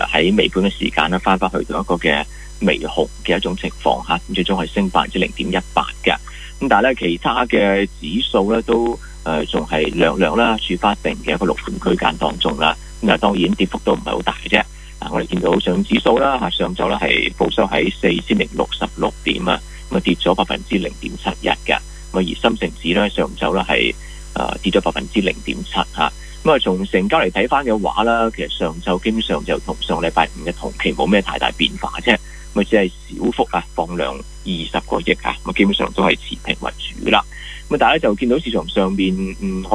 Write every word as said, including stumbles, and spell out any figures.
喺尾盤嘅時間咧，翻返去到一個嘅微紅嘅一種情況嚇，咁最終係升百分之零點一八嘅。咁但係咧，其他嘅指數咧都誒仲係略略啦，處翻定嘅一個六盤區間當中啦。咁啊，當然跌幅都唔係好大嘅啫。啊，我哋見到上指數啦嚇，上晝咧係報收喺四千零六十六點啊，咁啊跌咗百分之零點七一嘅。咁而深成指咧上晝咧係誒跌咗百分之零點七嚇。咁啊，從成交嚟睇翻嘅話啦，其實上晝基本上就同上禮拜五嘅同期冇咩太大變化啫，咁只係小幅啊放量二十個億啊，咁基本上都係持平為主啦。咁大家就見到市場上面嗯。